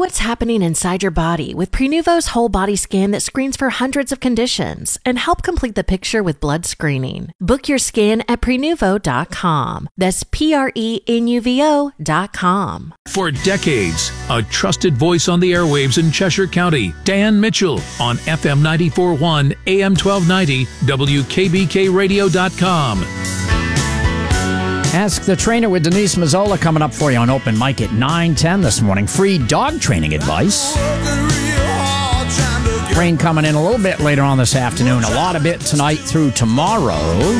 what's happening inside your body with Prenuvo's whole body scan that screens for hundreds of conditions and help complete the picture with blood screening. Book your scan at Prenuvo.com. That's Prenuvo.com. For decades, a trusted voice on the airwaves in Cheshire County, Dan Mitchell on FM 94.1, AM 1290, WKBKRadio.com. Ask the Trainer with Denise Mazzola coming up for you on Open Mic at 9:10 this morning. Free dog training advice. Rain coming in a little bit later on this afternoon. A lot of it tonight through tomorrow.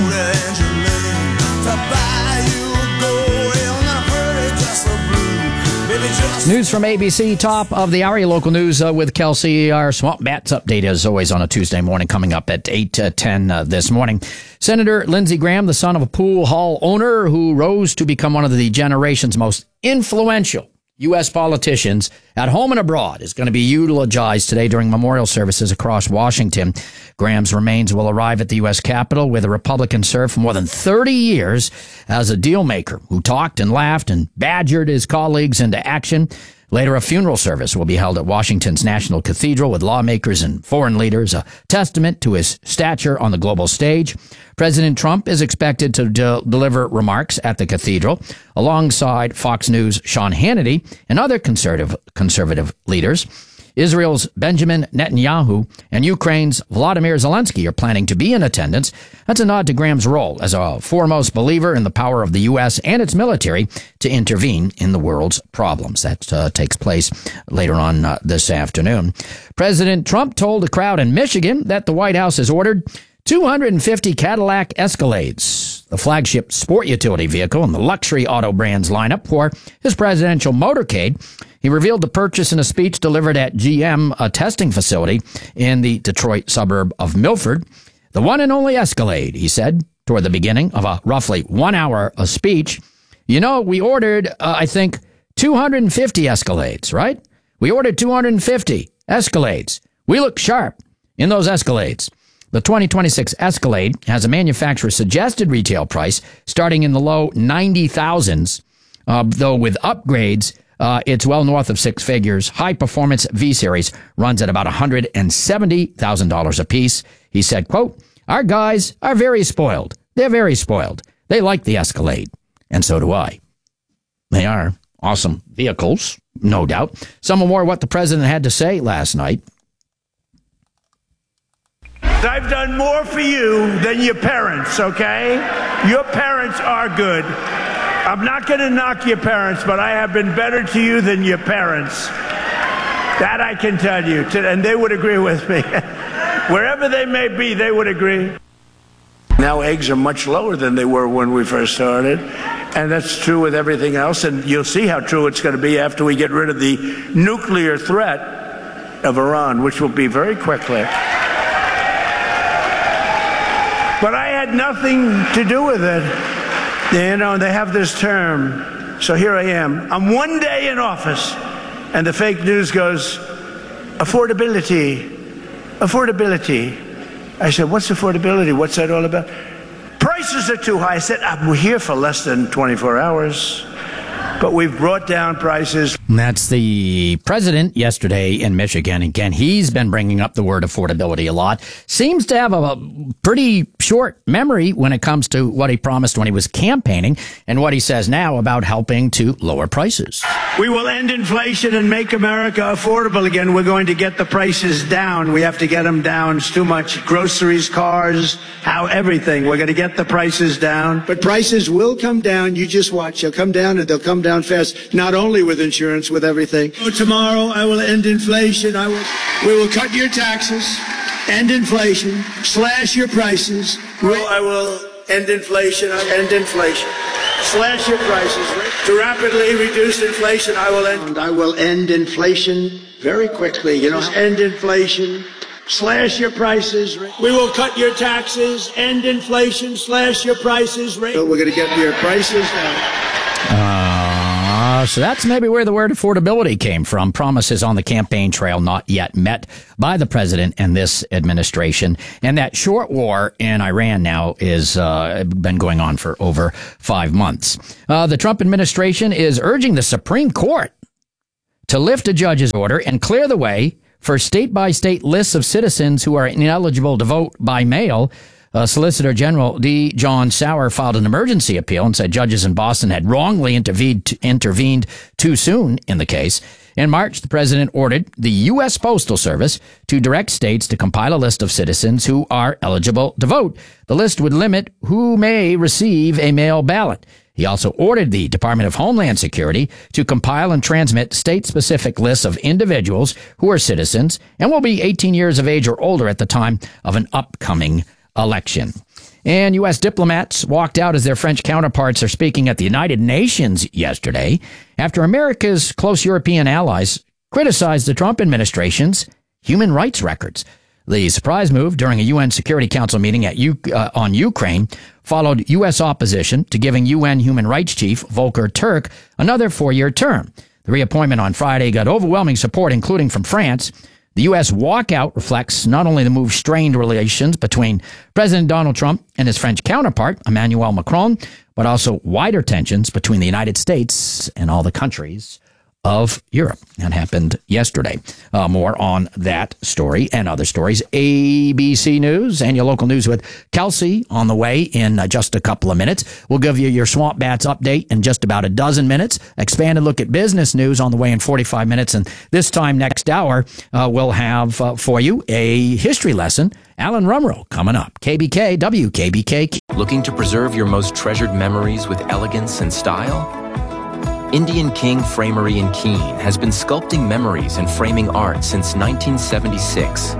News from ABC, top of the hour. Local news with Kelsey. Our Swamp Bats update, as always, on a Tuesday morning, coming up at 8:10 this morning. Senator Lindsey Graham, the son of a pool hall owner who rose to become one of the generation's most influential U.S. politicians at home and abroad, is going to be eulogized today during memorial services across Washington. Graham's remains will arrive at the U.S. Capitol, where the Republican served for more than 30 years as a deal maker who talked and laughed and badgered his colleagues into action. Later, a funeral service will be held at Washington's National Cathedral with lawmakers and foreign leaders, a testament to his stature on the global stage. President Trump is expected to deliver remarks at the cathedral alongside Fox News' Sean Hannity and other conservative leaders. Israel's Benjamin Netanyahu and Ukraine's Volodymyr Zelensky are planning to be in attendance. That's a nod to Graham's role as a foremost believer in the power of the U.S. and its military to intervene in the world's problems. That takes place later on this afternoon. President Trump told a crowd in Michigan that the White House has ordered 250 Cadillac Escalades, the flagship sport utility vehicle in the luxury auto brands lineup for his presidential motorcade. He revealed the purchase in a speech delivered at GM, a testing facility in the Detroit suburb of Milford. The one and only Escalade, he said, toward the beginning of a roughly 1 hour speech. You know, we ordered, 250 Escalades, right? We ordered 250 Escalades. We look sharp in those Escalades. The 2026 Escalade has a manufacturer's suggested retail price starting in the low 90,000s, though with upgrades, it's well north of six figures. High-performance V-Series runs at about $170,000 a piece. He said, quote, "Our guys are very spoiled. They're very spoiled. They like the Escalade, and so do I." They are awesome vehicles, no doubt. Some more of what the president had to say last night. I've done more for you than your parents, okay? Your parents are good. I'm not going to knock your parents, but I have been better to you than your parents. That I can tell you, and they would agree with me. Wherever they may be, they would agree. Now eggs are much lower than they were when we first started, and that's true with everything else, and you'll see how true it's going to be after we get rid of the nuclear threat of Iran, which will be very quickly. But I had nothing to do with it. You know, they have this term. So here I am. I'm 1 day in office, and the fake news goes, affordability, affordability. I said, what's affordability? What's that all about? Prices are too high. I said, we're here for less than 24 hours. But we've brought down prices. And that's the president yesterday in Michigan. Again, he's been bringing up the word affordability a lot. Seems to have a pretty short memory when it comes to what he promised when he was campaigning and what he says now about helping to lower prices. We will end inflation and make America affordable again. We're going to get the prices down. We have to get them down. It's too much. Groceries, cars, everything. We're going to get the prices down. But prices will come down. You just watch. They'll come down, and they'll come down fast, not only with insurance, with everything. Tomorrow, I will end inflation. We will cut your taxes, end inflation, slash your prices. I will end inflation, slash your prices. To rapidly reduce inflation, I will end inflation very quickly. End inflation, slash your prices. We will cut your taxes, end inflation, slash your prices. We're going to get your prices down. So that's maybe where the word affordability came from. Promises on the campaign trail not yet met by the president and this administration. And that short war in Iran now is been going on for over 5 months. The Trump administration is urging the Supreme Court to lift a judge's order and clear the way for state-by-state lists of citizens who are ineligible to vote by mail. Solicitor General D. John Sauer filed an emergency appeal and said judges in Boston had wrongly intervened too soon in the case. In March, the president ordered the U.S. Postal Service to direct states to compile a list of citizens who are eligible to vote. The list would limit who may receive a mail ballot. He also ordered the Department of Homeland Security to compile and transmit state-specific lists of individuals who are citizens and will be 18 years of age or older at the time of an upcoming election. And U.S. diplomats walked out as their French counterparts are speaking at the United Nations yesterday after America's close European allies criticized the Trump administration's human rights records. The surprise move during a UN Security Council meeting on Ukraine followed U.S. opposition to giving UN Human Rights Chief Volker Turk another 4-year term. The reappointment on Friday got overwhelming support, including from France. The U.S. walkout reflects not only the move's strained relations between President Donald Trump and his French counterpart, Emmanuel Macron, but also wider tensions between the United States and all the countries of Europe. That happened yesterday. More on that story and other stories. ABC News and your local news with Kelsey on the way in just a couple of minutes. We'll give you your Swamp Bats update in just about a dozen minutes. Expanded look at business news on the way in 45 minutes. And this time next hour, we'll have for you a history lesson. Alan Rumrow coming up. KBK, WKBK. Looking to preserve your most treasured memories with elegance and style? Indian King Framery in Keene has been sculpting memories and framing art since 1976.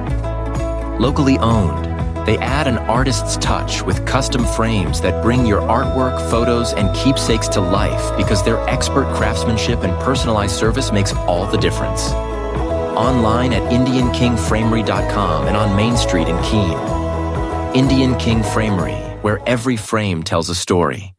Locally owned, they add an artist's touch with custom frames that bring your artwork, photos, and keepsakes to life because their expert craftsmanship and personalized service makes all the difference. Online at IndianKingFramery.com and on Main Street in Keene. Indian King Framery, where every frame tells a story.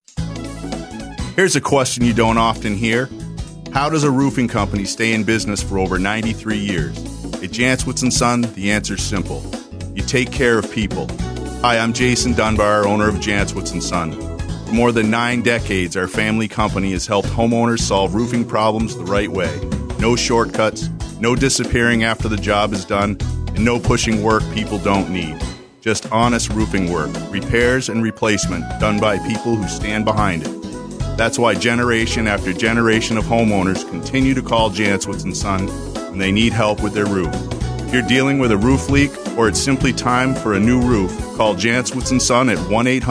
Here's a question you don't often hear. How does a roofing company stay in business for over 93 years? At Jantzwitz & Son, the answer's simple. You take care of people. Hi, I'm Jason Dunbar, owner of Jantzwitz & Son. For more than 9 decades, our family company has helped homeowners solve roofing problems the right way. No shortcuts, no disappearing after the job is done, and no pushing work people don't need. Just honest roofing work, repairs and replacement done by people who stand behind it. That's why generation after generation of homeowners continue to call Jantzwitz & Son when they need help with their roof. If you're dealing with a roof leak or it's simply time for a new roof, call Jantzwitz & Son at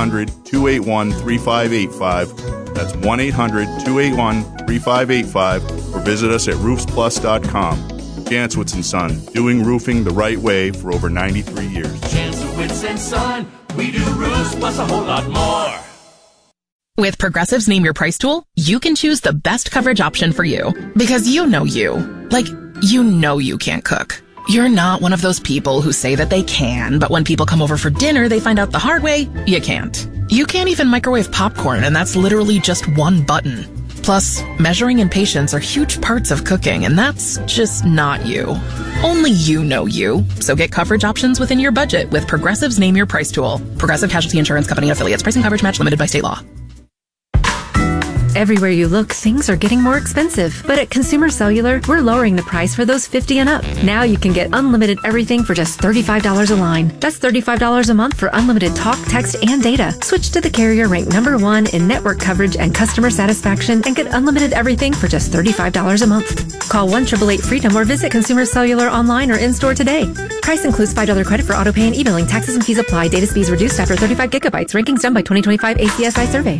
1-800-281-3585. That's 1-800-281-3585 or visit us at roofsplus.com. Jantzwitz & Son, doing roofing the right way for over 93 years. Jantzwitz & Son, we do roofs plus a whole lot more. With Progressive's Name Your Price tool, you can choose the best coverage option for you. Because you know you. Like, you know you can't cook. You're not one of those people who say that they can, but when people come over for dinner, they find out the hard way, you can't. You can't even microwave popcorn, and that's literally just one button. Plus, measuring and patience are huge parts of cooking, and that's just not you. Only you know you. So get coverage options within your budget with Progressive's Name Your Price tool. Progressive Casualty Insurance Company and affiliates. Price and coverage match limited by state law. Everywhere you look, things are getting more expensive. But at Consumer Cellular, we're lowering the price for those 50 and up. Now you can get unlimited everything for just $35 a line. That's $35 a month for unlimited talk, text, and data. Switch to the carrier ranked #1 in network coverage and customer satisfaction and get unlimited everything for just $35 a month. Call 1-888-FREEDOM or visit Consumer Cellular online or in-store today. Price includes $5 credit for autopay and e-billing. Taxes and fees apply. Data speeds reduced after 35 gigabytes. Rankings done by 2025 ACSI survey.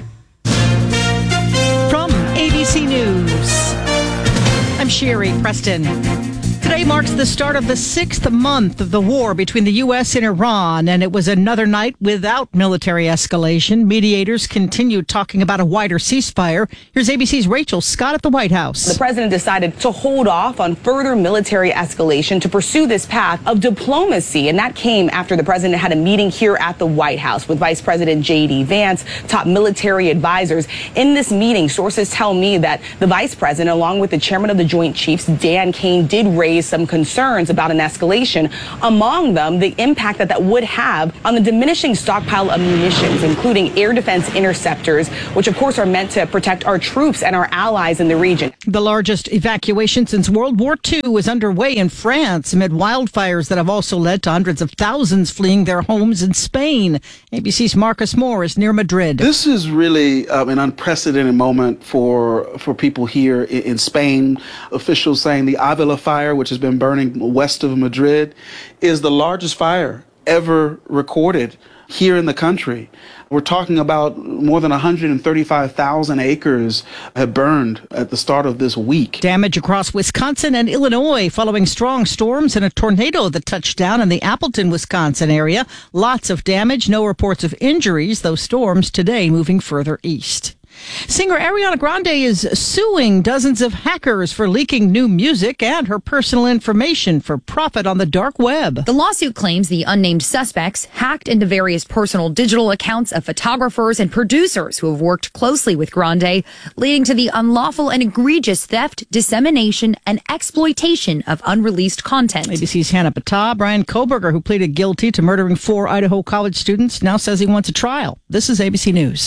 ABC News. I'm Sherry Preston. Today marks the start of the 6th month of the war between the U.S. and Iran, and it was another night without military escalation. Mediators continued talking about a wider ceasefire. Here's ABC's Rachel Scott at the White House. The president decided to hold off on further military escalation to pursue this path of diplomacy, and that came after the president had a meeting here at the White House with Vice President J.D. Vance, top military advisors. In this meeting, sources tell me that the vice president, along with the chairman of the Joint Chiefs, Dan Kane, did raise raised some concerns about an escalation. Among them, the impact that would have on the diminishing stockpile of munitions, including air defense interceptors, which of course are meant to protect our troops and our allies in the region. The largest evacuation since World War II is underway in France amid wildfires that have also led to hundreds of thousands fleeing their homes in Spain. ABC's Marcus Moore is near Madrid. This is really an unprecedented moment for people here in Spain. Officials saying the Avila fire, which has been burning west of Madrid, is the largest fire ever recorded here in the country. We're talking about more than 135,000 acres have burned at the start of this week. Damage across Wisconsin and Illinois following strong storms and a tornado that touched down in the Appleton, Wisconsin area. Lots of damage, no reports of injuries. Those storms today moving further east. Singer Ariana Grande is suing dozens of hackers for leaking new music and her personal information for profit on the dark web. The lawsuit claims the unnamed suspects hacked into various personal digital accounts of photographers and producers who have worked closely with Grande, leading to the unlawful and egregious theft, dissemination, and exploitation of unreleased content. ABC's Hannah Battah. Brian Koberger, who pleaded guilty to murdering 4 Idaho college students, now says he wants a trial. This is ABC News.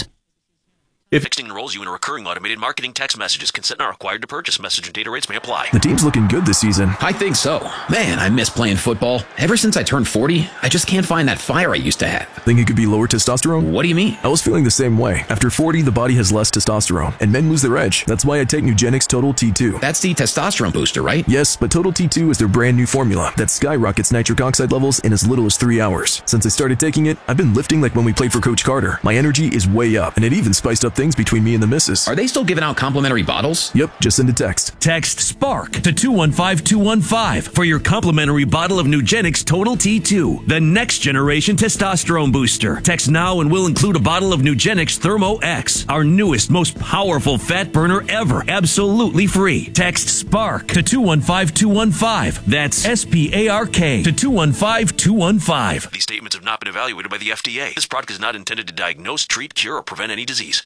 If Texting enrolls you in a recurring automated marketing text messages, consent not required to purchase. Message and data rates may apply. The team's looking good this season. I think so. Man, I miss playing football. Ever since I turned 40, I just can't find that fire I used to have. Think it could be lower testosterone? What do you mean? I was feeling the same way. After 40, the body has less testosterone, and men lose their edge. That's why I take Nugenix Total T2. That's the testosterone booster, right? Yes, but Total T2 is their brand new formula that skyrockets nitric oxide levels in as little as 3 hours. Since I started taking it, I've been lifting like when we played for Coach Carter. My energy is way up, and it even spiced up things between me and the missus. Are they still giving out complimentary bottles? Yep, just send a text. Text SPARK to 215215 for your complimentary bottle of Nugenix Total T2, the next generation testosterone booster. Text now and we'll include a bottle of Nugenix Thermo X, our newest, most powerful fat burner ever, absolutely free. Text SPARK to 215215. That's SPARK to 215215. These statements have not been evaluated by the FDA. This product is not intended to diagnose, treat, cure, or prevent any disease.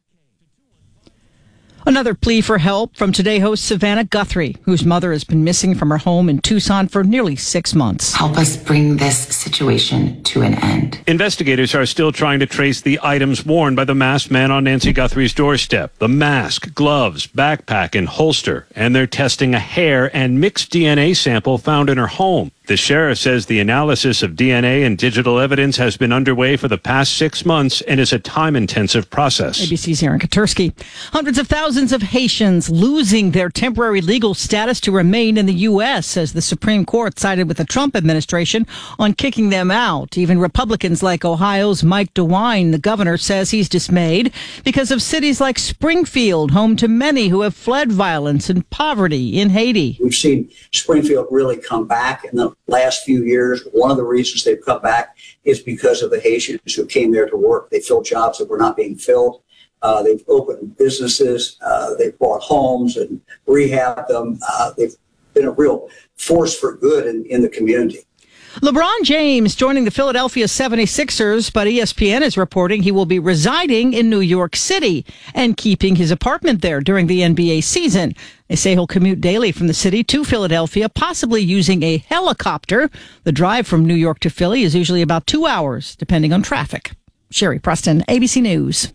Another plea for help from Today host Savannah Guthrie, whose mother has been missing from her home in Tucson for nearly 6 months. Help us bring this situation to an end. Investigators are still trying to trace the items worn by the masked man on Nancy Guthrie's doorstep. The mask, gloves, backpack, and holster. And they're testing a hair and mixed DNA sample found in her home. The sheriff says the analysis of DNA and digital evidence has been underway for the past 6 months and is a time-intensive process. ABC's Aaron Katursky. Hundreds of thousands of Haitians losing their temporary legal status to remain in the U.S. as the Supreme Court sided with the Trump administration on kicking them out. Even Republicans like Ohio's Mike DeWine, the governor, says he's dismayed because of cities like Springfield, home to many who have fled violence and poverty in Haiti. We've seen Springfield really come back in the last few years. One of the reasons they've come back is because of the Haitians who came there to work. They filled jobs that were not being filled. They've opened businesses. They've bought homes and rehabbed them. They've been a real force for good in the community. LeBron James joining the Philadelphia 76ers, but ESPN is reporting he will be residing in New York City and keeping his apartment there during the NBA season. They say he'll commute daily from the city to Philadelphia, possibly using a helicopter. The drive from New York to Philly is usually about 2 hours, depending on traffic. Sherry Preston, ABC News.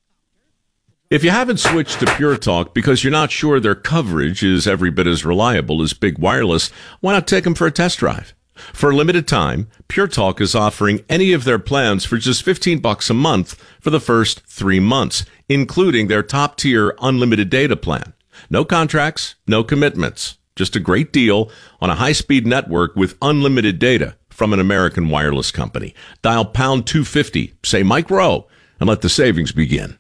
If you haven't switched to Pure Talk because you're not sure their coverage is every bit as reliable as Big Wireless, why not take them for a test drive? For a limited time, Pure Talk is offering any of their plans for just $15 a month for the first 3 months, including their top-tier unlimited data plan. No contracts, no commitments. Just a great deal on a high-speed network with unlimited data from an American wireless company. Dial pound 250, say Mike Rowe, and let the savings begin.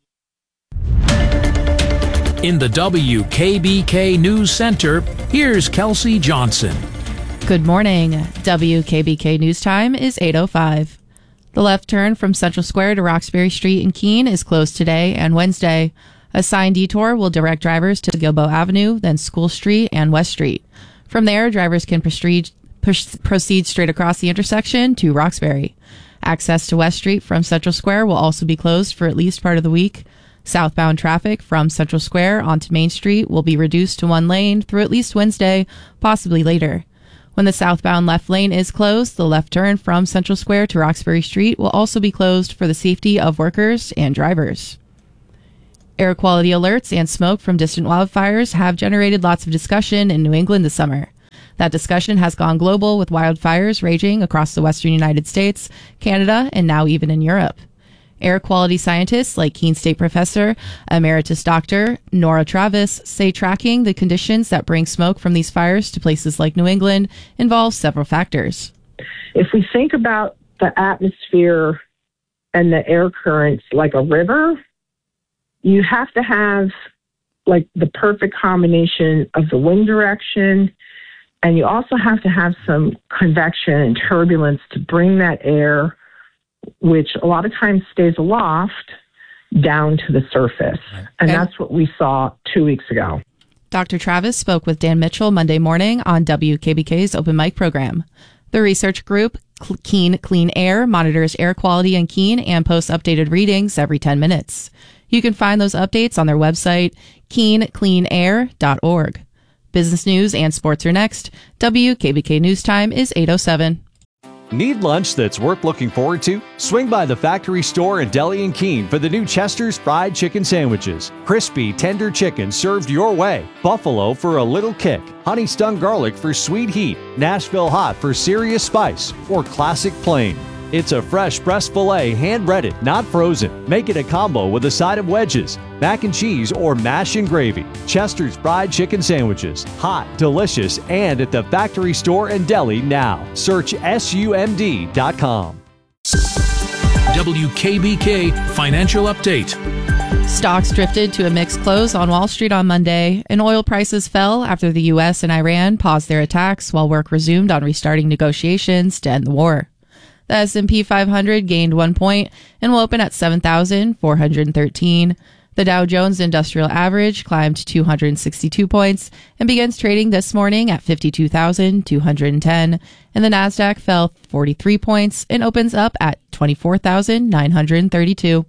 In the WKBK News Center, here's Kelsey Johnson. Good morning. WKBK News Time is 8:05. The left turn from Central Square to Roxbury Street in Keene is closed today and Wednesday. A signed detour will direct drivers to Gilboa Avenue, then School Street and West Street. From there, drivers can proceed straight across the intersection to Roxbury. Access to West Street from Central Square will also be closed for at least part of the week. Southbound traffic from Central Square onto Main Street will be reduced to one lane through at least Wednesday, possibly later. When the southbound left lane is closed, the left turn from Central Square to Roxbury Street will also be closed for the safety of workers and drivers. Air quality alerts and smoke from distant wildfires have generated lots of discussion in New England this summer. That discussion has gone global, with wildfires raging across the western United States, Canada, and now even in Europe. Air quality scientists like Keene State Professor Emeritus Dr. Nora Travis say tracking the conditions that bring smoke from these fires to places like New England involves several factors. If we think about the atmosphere and the air currents like a river, you have to have like the perfect combination of the wind direction, and you also have to have some convection and turbulence to bring that air, which a lot of times stays aloft, down to the surface. And that's what we saw 2 weeks ago. Dr. Travis spoke with Dan Mitchell Monday morning on WKBK's Open Mic program. The research group, Keene Clean Air, monitors air quality in Keene and posts updated readings every 10 minutes. You can find those updates on their website, keenecleanair.org. Business news and sports are next. WKBK News Time is 8:07. Need lunch that's worth looking forward to? Swing by the Factory Store and Deli in Keene for the new Chester's Fried Chicken Sandwiches. Crispy, tender chicken served your way. Buffalo for a little kick. Honey Stung Garlic for sweet heat. Nashville Hot for serious spice. Or Classic Plain. It's a fresh breast filet, hand-breaded, not frozen. Make it a combo with a side of wedges, mac and cheese, or mash and gravy. Chester's Fried Chicken Sandwiches. Hot, delicious, and at the Factory Store and Deli now. Search SUMD.com. WKBK Financial Update. Stocks drifted to a mixed close on Wall Street on Monday, and oil prices fell after the U.S. and Iran paused their attacks while work resumed on restarting negotiations to end the war. The S&P 500 gained 1 point and will open at 7,413. The Dow Jones Industrial Average climbed 262 points and begins trading this morning at 52,210. And the Nasdaq fell 43 points and opens up at 24,932.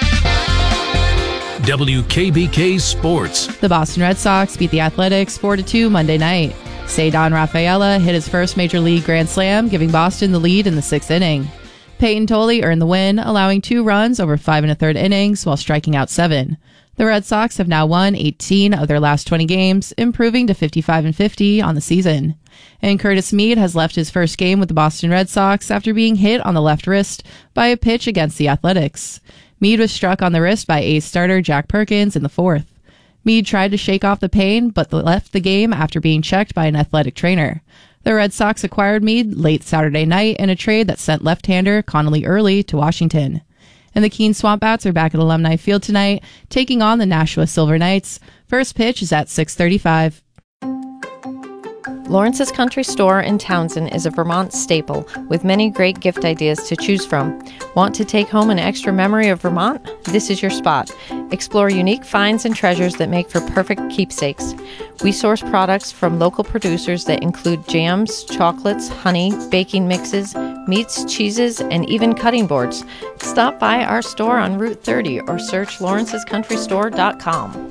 WKBK Sports. The Boston Red Sox beat the Athletics 4-2 Monday night. Cedar Rafaela hit his first Major League Grand Slam, giving Boston the lead in the sixth inning. Peyton Tolley earned the win, allowing 2 runs over 5 1/3 innings while striking out 7. The Red Sox have now won 18 of their last 20 games, improving to 55-50 on the season. And Curtis Mead has left his first game with the Boston Red Sox after being hit on the left wrist by a pitch against the Athletics. Mead was struck on the wrist by ace starter Jack Perkins in the 4th. Mead tried to shake off the pain, but left the game after being checked by an athletic trainer. The Red Sox acquired Mead late Saturday night in a trade that sent left-hander Connolly Early to Washington. And the Keene Swamp Bats are back at Alumni Field tonight, taking on the Nashua Silver Knights. First pitch is at 6:35. Lawrence's Country Store in Townsend is a Vermont staple with many great gift ideas to choose from. Want to take home an extra memory of Vermont? This is your spot. Explore unique finds and treasures that make for perfect keepsakes. We source products from local producers that include jams, chocolates, honey, baking mixes, meats, cheeses, and even cutting boards. Stop by our store on Route 30 or search lawrencescountrystore.com.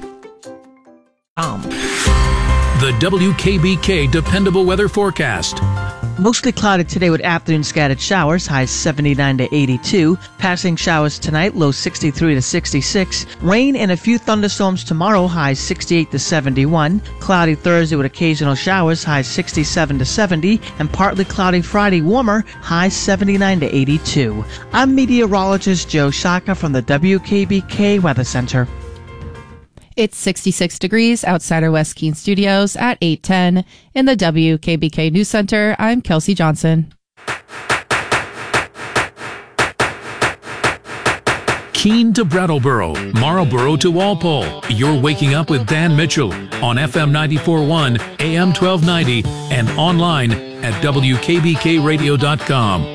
The WKBK Dependable Weather Forecast. Mostly cloudy today with afternoon scattered showers, highs 79 to 82. Passing showers tonight, lows 63 to 66. Rain and a few thunderstorms tomorrow, highs 68 to 71. Cloudy Thursday with occasional showers, highs 67 to 70. And partly cloudy Friday, warmer, highs 79 to 82. I'm meteorologist Joe Shaka from the WKBK Weather Center. It's 66 degrees outside our West Keene studios at 8:10. In the WKBK News Center, I'm Kelsey Johnson. Keene to Brattleboro, Marlboro to Walpole. You're waking up with Dan Mitchell on FM 94.1, AM 1290, and online at WKBKradio.com.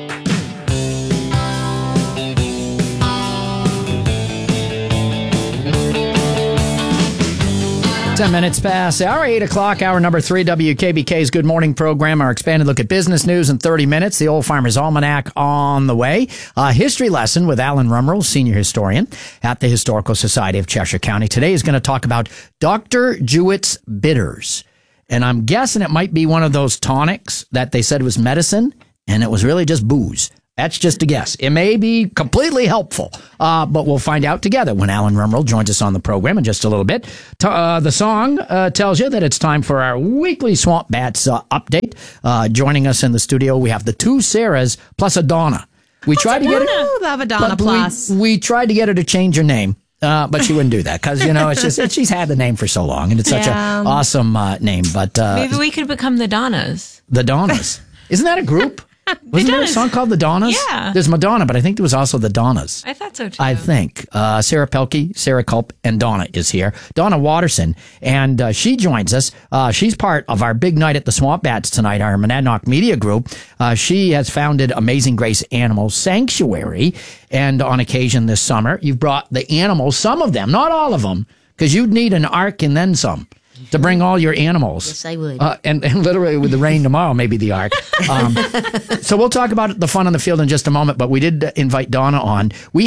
10 minutes past the hour, 8 o'clock, hour number 3, WKBK's Good Morning program. Our expanded look at business news in 30 minutes. The Old Farmer's Almanac on the way. A history lesson with Alan Rumrell, senior historian at the Historical Society of Cheshire County. Today is going to talk about Dr. Jewett's bitters. And I'm guessing it might be one of those tonics that they said was medicine, and it was really just booze. That's just a guess. It may be completely helpful, but we'll find out together when Alan Rumrell joins us on the program in just a little bit. The song tells you that it's time for our weekly Swamp Bats update. Joining us in the studio, we have the two Sarahs plus a Donna. We tried to get her. Love a Donna plus. We tried to get her to change her name. But she wouldn't do that because, it's just she's had the name for so long and it's such an awesome name. But maybe we could become the Donnas. The Donnas. Isn't that a group? Wasn't there a song called The Donnas? Yeah. There's Madonna, but I think there was also The Donnas. I thought so too. I think. Sarah Pelkey, Sarah Culp, and Donna is here. Donna Watterson. And she joins us. She's part of our big night at the Swamp Bats tonight, our Monadnock Media Group. She has founded Amazing Grace Animal Sanctuary. And on occasion this summer, you've brought the animals, some of them, not all of them, because you'd need an ark and then some to bring all your animals. Yes, I would. And literally with the rain tomorrow, maybe the ark. So we'll talk about the fun on the field in just a moment, but we did invite Donna on. We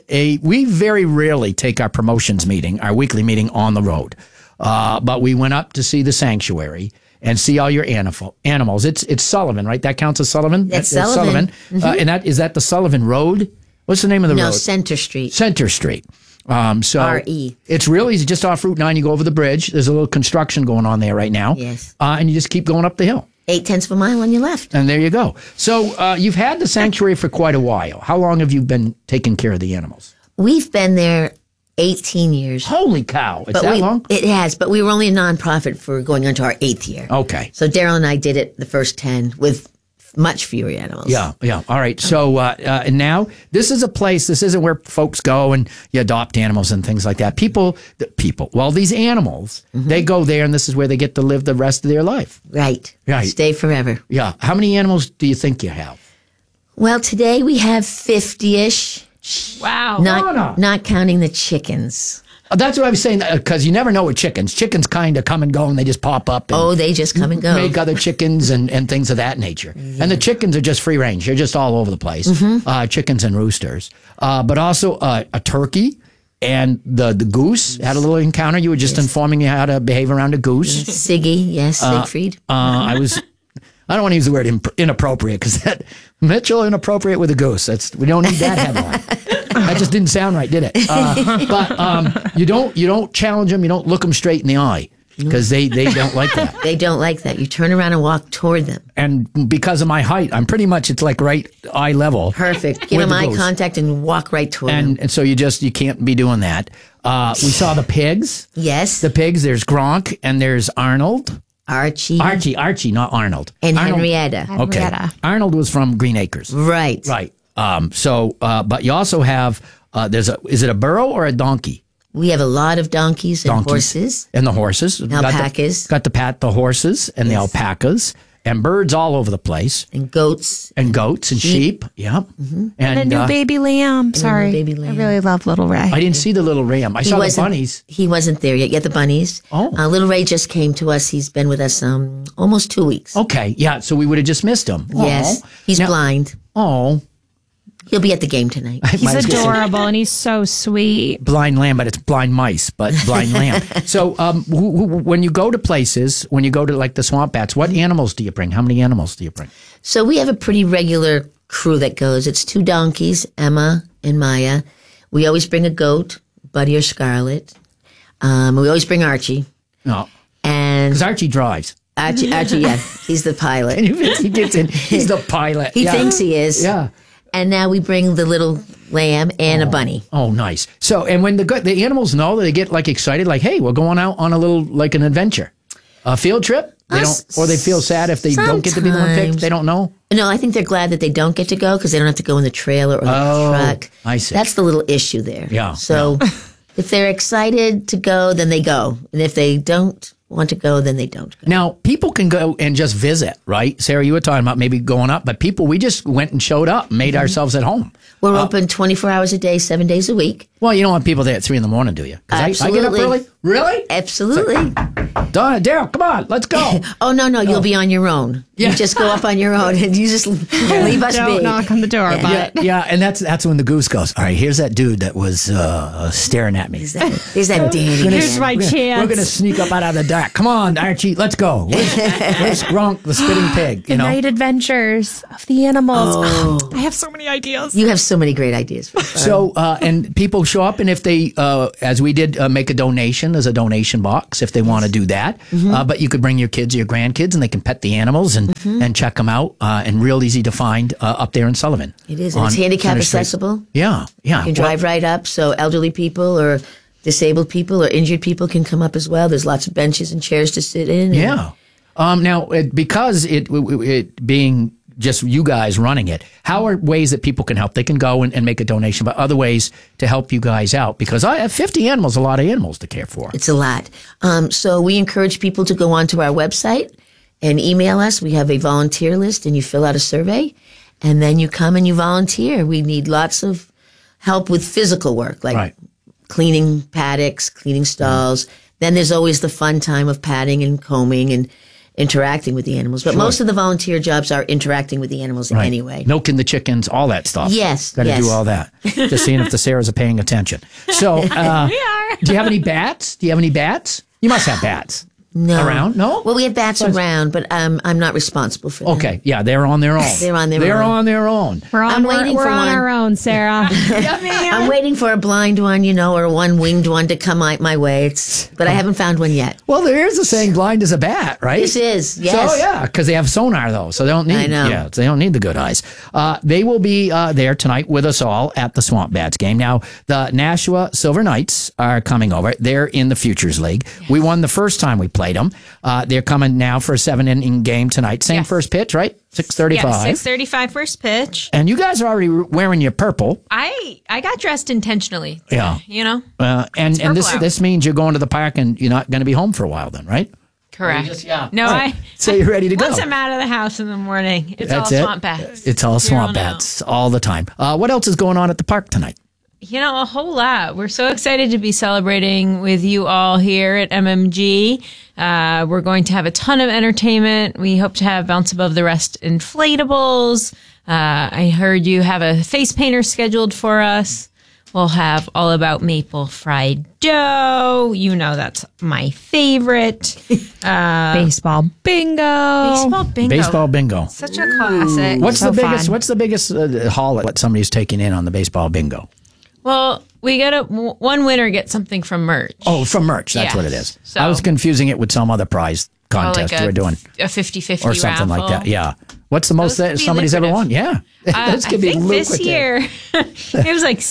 very rarely take our promotions meeting, our weekly meeting on the road. But we went up to see the sanctuary and see all your animals. It's Sullivan, right? That counts as Sullivan? That's Sullivan. Mm-hmm. And is that the Sullivan Road? What's the name of the road? No, Center Street. Center Street. So R.E. It's really easy, just off Route 9. You go over the bridge. There's a little construction going on there right now. Yes. And you just keep going up the hill. 0.8 of a mile on your left. And there you go. So you've had the sanctuary for quite a while. How long have you been taking care of the animals? We've been there 18 years. Holy cow. It's that long? It has, but we were only a nonprofit for going on to our 8th year. Okay. So Daryl and I did it the first 10 with much fewer animals. Yeah. All right. So and now this is a place, this isn't where folks go and you adopt animals and things like that. Well, these animals, they go there and this is where they get to live the rest of their life. Right. Stay forever. Yeah. How many animals do you think you have? Well, today we have 50-ish. Wow. Not counting the chickens. That's what I was saying, because you never know with chickens. Chickens kind of come and go, and they just pop up. And they just come and go. Make other chickens and things of that nature. Yeah. And the chickens are just free range. They're just all over the place. Chickens and roosters. But also a turkey and the goose. Had a little encounter. You were just informing me how to behave around a goose. Siggy, yes, Siegfried. I don't want to use the word inappropriate, because that Mitchell inappropriate with a goose. We don't need that headline. That just didn't sound right, did it? But you don't challenge them. You don't look them straight in the eye, because they don't like that. They don't like that. You turn around and walk toward them. And because of my height, it's like right eye level. Perfect. Give them eye contact and walk right toward them. And so you can't be doing that. We saw the pigs. Yes. The pigs. There's Gronk and there's Arnold. Archie, not Arnold. And Arnold. Henrietta. Okay. Arnold was from Green Acres. Right. But you also have, is it a burro or a donkey? We have a lot of donkeys and horses. And the horses. And alpacas. Got the horses and the alpacas. And birds all over the place. And goats. And sheep. Yeah. Mm-hmm. And a new baby lamb. Sorry. I really love Little Ray. I didn't see the little ram. I saw the bunnies. He wasn't there yet. The bunnies. Oh. Little Ray just came to us. He's been with us almost 2 weeks. Okay. Yeah. So we would have just missed him. Yes. He's blind. Oh. He'll be at the game tonight. He's adorable and he's so sweet. Blind lamb, but it's blind mice, but blind lamb. So when you go to places, when you go to like the Swamp Bats, what animals do you bring? How many animals do you bring? So we have a pretty regular crew that goes. It's 2 donkeys, Emma and Maya. We always bring a goat, Buddy or Scarlet. We always bring Archie. No. Because Archie drives. Archie, yeah. He's the pilot. He gets in. He's the pilot. He thinks he is. Yeah. And now we bring the little lamb and a bunny. Oh, nice. So, and when the animals know, they get like excited, like, hey, we're going out on a little, like an adventure. A field trip? Or they feel sad if they don't get to be the one picked? They don't know? No, I think they're glad that they don't get to go because they don't have to go in the trailer or the truck. I see. That's the little issue there. Yeah. So if they're excited to go, then they go. And if they don't want to go, then they don't go. Now, people can go and just visit, right? Sarah, you were talking about maybe going up, but we just went and showed up and made ourselves at home. We're open 24 hours a day, 7 days a week. Well, you don't want people there at 3 a.m, do you? Absolutely. I get up early. Really? Absolutely. Donna, Daryl, come on, let's go. Oh, no, you'll be on your own. Yeah. You just go up on your own and you just leave us Don't be. knock on the door, but Yeah, and that's when the goose goes, all right, here's that dude that was staring at me. Here's that Danny. Here's my chance. We're going to sneak up out of the dark. Come on, Archie, let's go. Where's Gronk, the spitting pig? The night adventures of the animals. Oh. I have so many ideas. You have so many great ideas. For fun. So, and people show up, and if they, as we did, make a donation, there's a donation box if they want to do that. But you could bring your kids or your grandkids, and they can pet the animals and check them out, and real easy to find up there in Sullivan. It is. And it's handicap accessible. Yeah. You can drive right up, so elderly people or disabled people or injured people can come up as well. There's lots of benches and chairs to sit in. Yeah. Now, because it being just you guys running it, how are ways that people can help? They can go and make a donation, but other ways to help you guys out, because I have 50 animals, a lot of animals to care for. It's a lot. So we encourage people to go onto our website and email us. We have a volunteer list, and you fill out a survey, and then you come and you volunteer. We need lots of help with physical work, like cleaning paddocks, cleaning stalls. Then there's always the fun time of patting and combing and interacting with the animals. But most of the volunteer jobs are interacting with the animals anyway. Milking the chickens, all that stuff. Yes. Got to do all that. Just seeing if the Sarahs are paying attention. So, We are. do you have any bats? You must have bats. No. Around? No? Well, we have bats around, but I'm not responsible for them. Okay. Yeah, they're on their own. They're on their They're own. on their own. We're on one. our own, Sarah. I'm waiting for a blind one, or one winged one to come my way. But I haven't found one yet. Well, there's a saying, blind as a bat, right? This is, yes. So, yeah, because they have sonar, though, so they don't need, I know. Yeah, they don't need the good eyes. They will be there tonight with us all at the Swamp Bats game. Now, the Nashua Silver Knights are coming over. They're in the Futures League. Yes. We won the first time we played them. They're coming now for a 7-inning game tonight. Same first pitch, right? 6:35. Yeah, 6:35 first pitch. And you guys are already wearing your purple. I got dressed intentionally. Yeah. And this means you're going to the park and you're not going to be home for a while then, right? Correct. No, so you're ready to go. Once I'm out of the house in the morning, it's all Swamp Bats. It's all Swamp Bats all the time. What else is going on at the park tonight? A whole lot. We're so excited to be celebrating with you all here at MMG. We're going to have a ton of entertainment. We hope to have Bounce Above the Rest inflatables. I heard you have a face painter scheduled for us. We'll have All About Maple fried dough. That's my favorite. Baseball bingo. Baseball bingo. Such a classic. What's the biggest haul that somebody's taking in on the baseball bingo? Well, we got one winner gets something from merch. Oh, from merch. That's what it is. So, I was confusing it with some other prize contest we're doing. A 50-50 or something raffle. like that. Yeah. What's the most that somebody's ever won? Yeah. I think this year it was like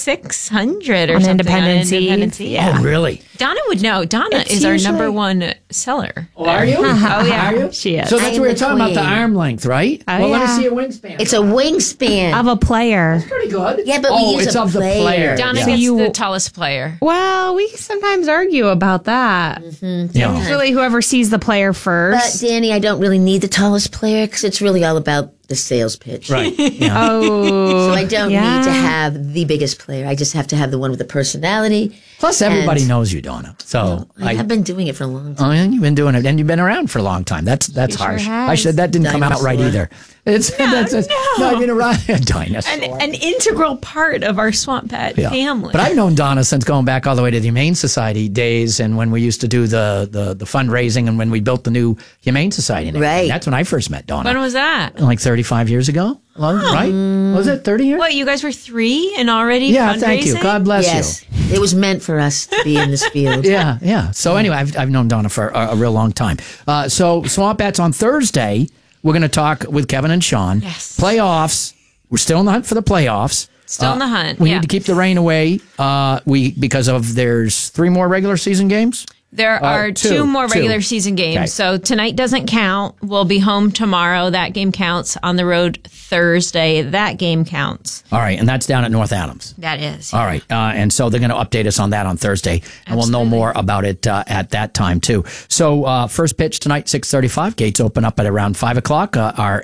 600 or on something Independence Eve. Yeah. Oh, really? Donna would know. Donna is our number one seller. Oh, are you? Oh, yeah. Are you? She is. So that's what we were talking about, the arm length, right? Oh, well, let me yeah. see your wingspan. It's a wingspan. Of a player. That's pretty good. Yeah, but we use it's a of player. the player. Donna yeah. gets the tallest player. Well, we sometimes argue about that. Yeah. Usually whoever sees the player first. But Danny, I don't really need the tallest player because it's really all about the sales pitch. Right. Yeah. Oh. So I don't need to have the biggest player. I just have to have the one with the personality. Plus, everybody knows you, Donna. So I have been doing it for a long time. Oh, yeah, you've been doing it, and you've been around for a long time. That's harsh. sure has. I said that didn't come out right Dinosaur. either. It's no, I've been around a dinosaur. An integral part of our Swamp Bat family. But I've known Donna since going back all the way to the Humane Society days, and when we used to do the fundraising, and when we built the new Humane Society. And everything. Right. That's when I first met Donna. When was that? Like 35 years ago, right? Was it 30 years? What, you guys were 3 and already Yeah, fundraising? thank you. God bless Yes, it was meant for us to be in this field. Yeah. So anyway, I've known Donna for a real long time. So Swamp Bats on Thursday, we're going to talk with Kevin and Sean. Yes. Playoffs. We're still in the hunt for the playoffs. Still in the hunt. We need to keep the rain away. Because there's 3 more regular season games. There are two more regular season games. Okay. So tonight doesn't count. We'll be home tomorrow. That game counts. On the road Thursday. That game counts. All right, and that's down at North Adams. That is. All right, and so they're going to update us on that on Thursday, and we'll know more about it at that time too. So first pitch tonight, 6:35. Gates open up at around 5 o'clock. Our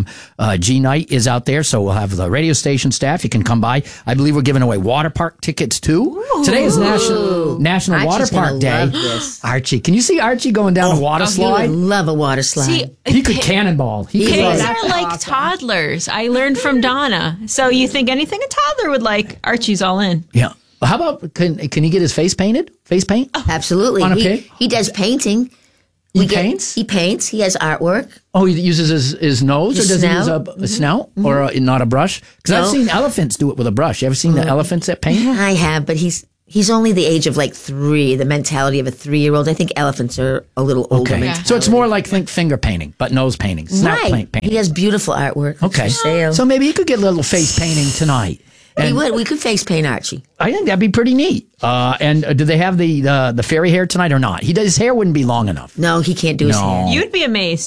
MMG night is out there, so we'll have the radio station staff. You can come by. I believe we're giving away water park tickets too. Today is National Water Archie's Park gonna Day. love this. Yes. Archie. Can you see Archie going down a water slide? He would love a water slide. See, He could cannonball. Kids are like toddlers. I learned from Donna. So you think anything a toddler would like, Archie's all in. Yeah. Well, how about, can he get his face painted? Face paint? Absolutely. On a pig? He does painting. He paints? He paints. He has artwork. Oh, he uses his nose, His or does snout? he use a snout or not a brush? Because I've No. seen elephants do it with a brush. You ever seen the elephants that paint? I have, but he's only the age of like 3, the mentality of a 3-year-old. I think elephants are a little older. Okay. So it's more like finger painting, but nose painting, snout painting. He has beautiful artwork. Okay. For sale. So maybe he could get a little face painting tonight. He would. We could face paint Archie. I think that'd be pretty neat. And do they have the fairy hair tonight or not? His hair wouldn't be long enough. No, he can't do his hair. You'd be amazed.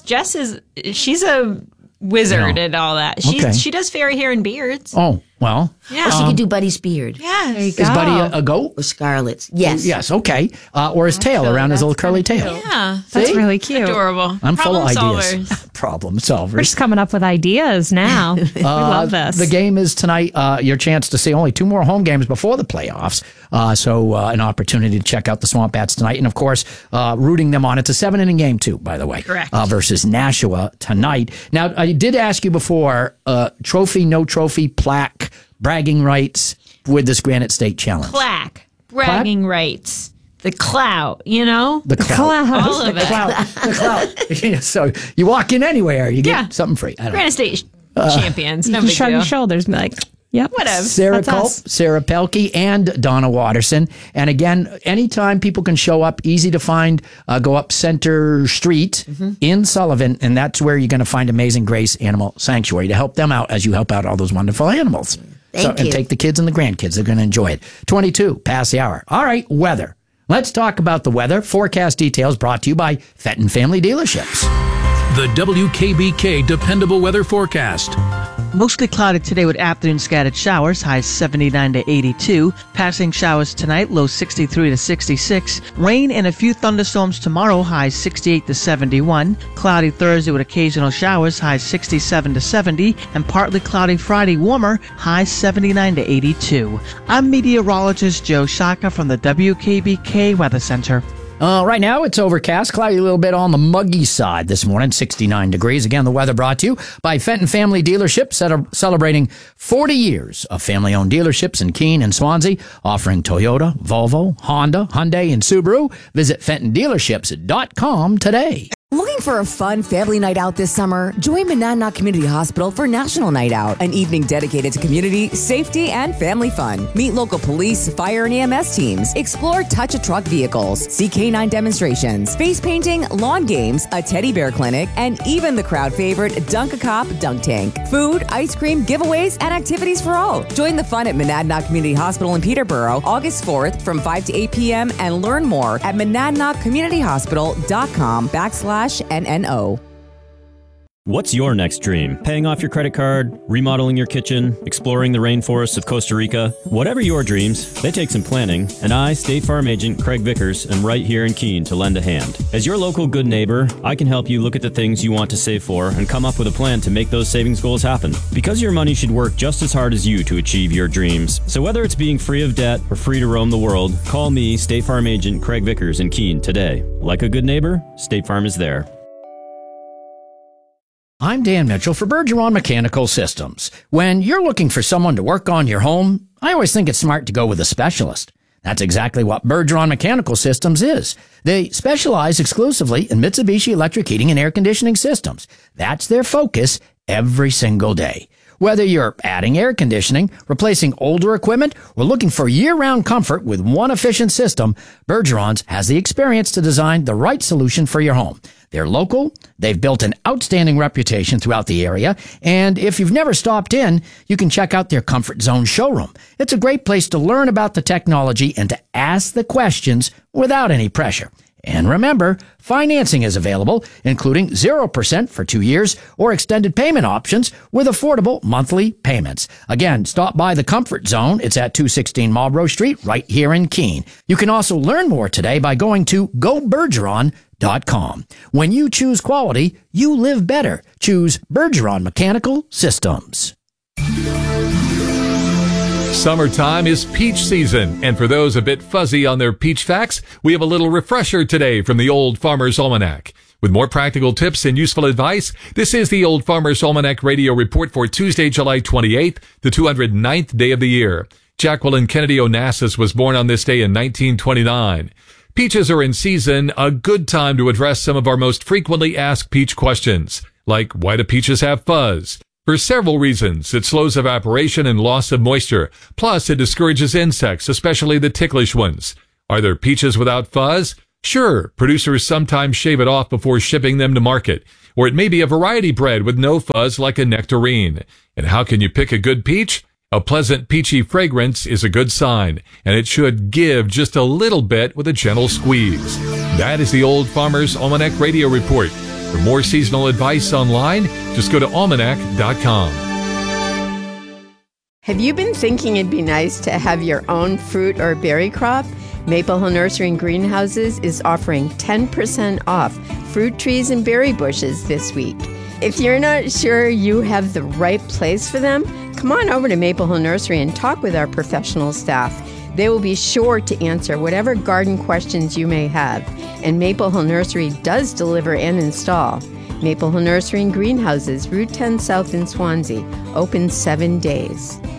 She's a wizard and all that. She does fairy hair and beards. Oh, well. Yeah. Or she could do Buddy's beard. Yeah. There you Is Buddy a goat? Or Scarlet's. Yes. Yes, okay. Or his tail around his little curly tail. Yeah. See? really cute. Adorable. I'm full of Problem ideas. solvers. Problem solvers. We're just coming up with ideas now. We love this. The game is tonight. Your chance to see only 2 more home games before the playoffs. So an opportunity to check out the Swamp Bats tonight. And of course, rooting them on. It's a 7-inning game too, by the way. Correct. Versus Nashua tonight. Now, I did ask you before, trophy, no trophy, plaque, bragging rights with this Granite State Challenge. Plaque. Bragging rights. The clout, you know? The clout. All of it. The clout. Yeah, so you walk in anywhere, you get something free. I don't know. Granite State champions. You No can big shrug deal. your shoulders and be like, yep. Whatever. Sarah That's Culp, us. Sarah Pelkey, and Donna Watterson. And again, anytime people can show up, easy to find, go up Center Street in Sullivan, and that's where you're going to find Amazing Grace Animal Sanctuary to help them out as you help out all those wonderful animals. Thank And you. take the kids and the grandkids. They're going to enjoy it. 22, past the hour. All right, weather. Let's talk about the weather. Forecast details brought to you by Fenton Family Dealerships. The WKBK Dependable Weather Forecast. Mostly cloudy today with afternoon scattered showers, highs 79 to 82. Passing showers tonight, low 63 to 66. Rain and a few thunderstorms tomorrow, highs 68 to 71. Cloudy Thursday with occasional showers, highs 67 to 70. And partly cloudy Friday, warmer, highs 79 to 82. I'm meteorologist Joe Shaka from the WKBK Weather Center. Right now, it's overcast, cloudy a little bit on the muggy side this morning, 69 degrees. Again, the weather brought to you by Fenton Family Dealerships, celebrating 40 years of family-owned dealerships in Keene and Swansea, offering Toyota, Volvo, Honda, Hyundai, and Subaru. Visit FentonDealerships.com today. Looking for a fun family night out this summer? Join Monadnock Community Hospital for National Night Out, an evening dedicated to community, safety, and family fun. Meet local police, fire, and EMS teams. Explore touch-a-truck vehicles. See canine demonstrations, face painting, lawn games, a teddy bear clinic, and even the crowd favorite Dunk-A-Cop Dunk Tank. Food, ice cream, giveaways, and activities for all. Join the fun at Monadnock Community Hospital in Peterborough, August 4th from 5 to 8 p.m. and learn more at monadnockcommunityhospital.com/NNO. What's your next dream? Paying off your credit card, remodeling your kitchen, exploring the rainforests of Costa Rica? Whatever your dreams, they take some planning, and I, State Farm Agent Craig Vickers, am right here in Keene to lend a hand. As your local good neighbor, I can help you look at the things you want to save for and come up with a plan to make those savings goals happen. Because your money should work just as hard as you to achieve your dreams. So whether it's being free of debt or free to roam the world, call me, State Farm Agent Craig Vickers in Keene today. Like a good neighbor, State Farm is there. I'm Dan Mitchell for Bergeron Mechanical Systems. When you're looking for someone to work on your home, I always think it's smart to go with a specialist. That's exactly what Bergeron Mechanical Systems is. They specialize exclusively in Mitsubishi electric heating and air conditioning systems. That's their focus every single day. Whether you're adding air conditioning, replacing older equipment, or looking for year-round comfort with one efficient system, Bergeron's has the experience to design the right solution for your home. They're local, they've built an outstanding reputation throughout the area, and if you've never stopped in, you can check out their Comfort Zone showroom. It's a great place to learn about the technology and to ask the questions without any pressure. And remember, financing is available, including 0% for 2 years or extended payment options with affordable monthly payments. Again, stop by the Comfort Zone. It's at 216 Marlborough Street, right here in Keene. You can also learn more today by going to GoBergeron.com. When you choose quality, you live better. Choose Bergeron Mechanical Systems. Summertime is peach season, and for those a bit fuzzy on their peach facts, we have a little refresher today from the Old Farmer's Almanac. With more practical tips and useful advice, this is the Old Farmer's Almanac Radio Report for Tuesday, July 28th, the 209th day of the year. Jacqueline Kennedy Onassis was born on this day in 1929. Peaches are in season, a good time to address some of our most frequently asked peach questions, like why do peaches have fuzz? For several reasons, it slows evaporation and loss of moisture. Plus, it discourages insects, especially the ticklish ones. Are there peaches without fuzz? Sure, producers sometimes shave it off before shipping them to market. Or it may be a variety bred with no fuzz like a nectarine. And how can you pick a good peach? A pleasant peachy fragrance is a good sign, and it should give just a little bit with a gentle squeeze. That is the Old Farmer's Almanac Radio Report. For more seasonal advice online, just go to almanac.com. Have you been thinking it'd be nice to have your own fruit or berry crop? Maple Hill Nursery and Greenhouses is offering 10% off fruit trees and berry bushes this week. If you're not sure you have the right place for them, come on over to Maple Hill Nursery and talk with our professional staff. They will be sure to answer whatever garden questions you may have. And Maple Hill Nursery does deliver and install. Maple Hill Nursery and Greenhouses, Route 10 South in Swansea, open 7 days.